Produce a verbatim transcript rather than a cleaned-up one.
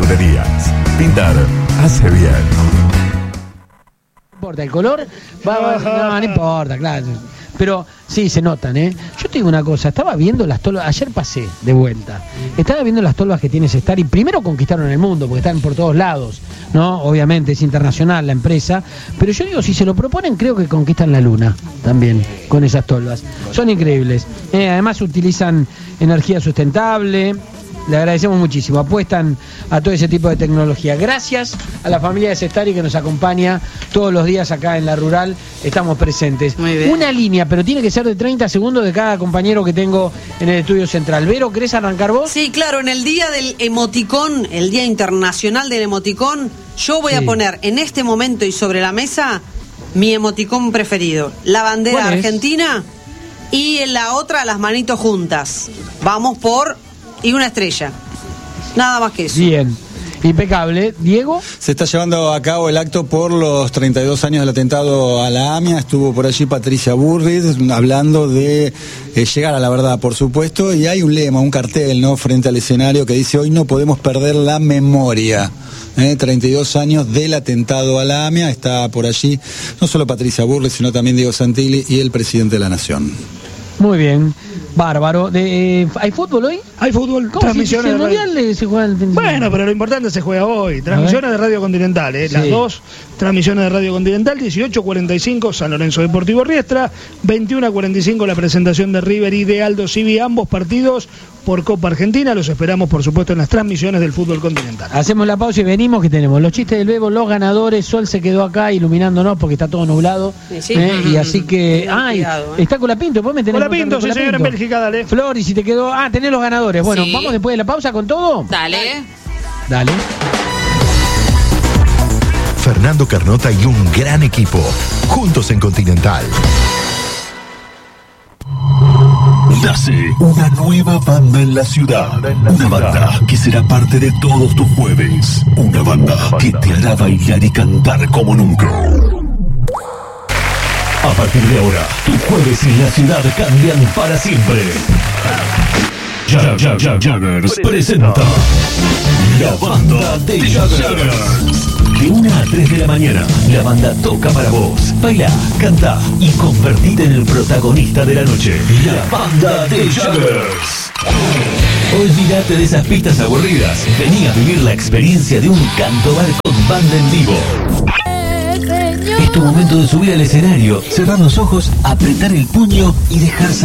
Tintorerías. Pintar hace bien. No importa, el color va, va, no, no importa, claro. Pero sí, se notan, ¿eh? Yo te digo una cosa, estaba viendo las tolvas, ayer pasé de vuelta, estaba viendo las tolvas que tiene Sestar y primero conquistaron el mundo, porque están por todos lados, ¿no? Obviamente es internacional la empresa, pero yo digo, si se lo proponen, creo que conquistan la luna también con esas tolvas. Son increíbles. Eh, además utilizan energía sustentable. Le agradecemos muchísimo, apuestan a todo ese tipo de tecnología. Gracias a la familia de Sestari que nos acompaña todos los días acá en La Rural, estamos presentes. Muy bien. Una línea, pero tiene que ser de treinta segundos de cada compañero que tengo en el estudio central. Vero, ¿querés arrancar vos? Sí, claro, en el día del emoticón, el Día Internacional del Emoticón, yo voy sí. a poner en este momento y sobre la mesa mi emoticón preferido, la bandera argentina y en la otra las manitos juntas. Vamos por... y una estrella. Nada más que eso. Bien. Impecable. ¿Diego? Se está llevando a cabo el acto por los treinta y dos años del atentado a la AMIA. Estuvo por allí Patricia Bullrich hablando de eh, llegar a la verdad, por supuesto. Y hay un lema, un cartel, ¿no?, frente al escenario que dice: hoy no podemos perder la memoria. Eh, treinta y dos años del atentado a la AMIA. Está por allí no solo Patricia Bullrich, sino también Diego Santilli y el presidente de la Nación. Muy bien. Bárbaro. De, eh, ¿Hay fútbol hoy? Hay fútbol. ¿Cómo Transmisiones si, si el de mundial radio. se juega el... Bueno, pero lo importante se juega hoy. Transmisiones de Radio Continental, ¿eh? Las sí. dos transmisiones de Radio Continental. dieciocho cuarenta y cinco San Lorenzo Deportivo Riestra, veintiuno cuarenta y cinco la presentación de River y de Aldo Civi, ambos partidos por Copa Argentina. Los esperamos, por supuesto, en las transmisiones del fútbol continental. Hacemos la pausa y venimos, que tenemos los chistes del Bebo, los ganadores. Sol se quedó acá iluminándonos porque está todo nublado. Sí, sí. ¿Eh? Y así que... ¡Ay! Cuidado, ¿eh? Está Colapinto, ¿podés meter Colapinto, sí señor, en Bélgica, dale. Flor, y si te quedó... Ah, tenés los ganadores. Bueno, sí. Vamos después de la pausa con todo. Dale. Dale. Fernando Carnota y un gran equipo, juntos en Continental. Nace una nueva banda en la ciudad. Una banda que será parte de todos tus jueves. Una banda que te hará bailar y cantar como nunca. A partir de ahora, tus jueves en la ciudad cambian para siempre. Jag, Jag, Jag, Jaggers presenta la banda de Jaggers. De una a tres de la mañana, la banda toca para vos. Baila, canta y convertite en el protagonista de la noche. La banda de Jaggers. Olvídate de esas pistas aburridas. Vení a vivir la experiencia de un canto bar con banda en vivo. Es tu momento de subir al escenario, cerrar los ojos, apretar el puño y dejar salir